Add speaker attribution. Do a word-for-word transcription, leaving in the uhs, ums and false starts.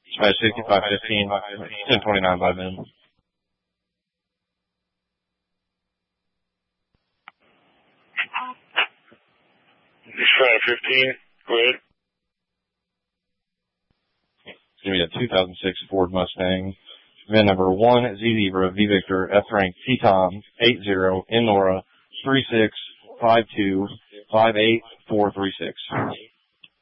Speaker 1: Dispatch sixty-five fifteen, ten twenty-nine by then.
Speaker 2: Dispatch fifteen, go ahead.
Speaker 1: It's going to be a two thousand six Ford Mustang. V I N number one Z Zebra V Victor F rank T Tom eight zero N Nora three six five two five eight four three six.